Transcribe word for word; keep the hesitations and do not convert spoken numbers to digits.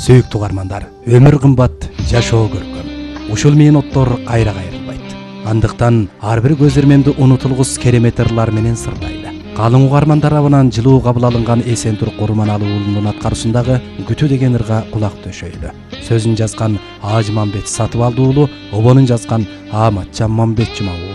Сүйүктүү угармандар, өмүр кымбат, жашоо көркөм. Ушул менен оттор кайра кайрылбайт. Андыктан ар бир көзөрмөмдү унутулгус керемет ырлар менен сырлайлы. Калың угармандар абынан жылуу кабыл алынган Эсен Тур Курманалы уулунун аткарышындагы Күтүү деген ырга кулак төшөйлү. Сөзүн жазган Ажымамбет Сатыбалды уулу, обонун жазган Аматжан Мамбетжимов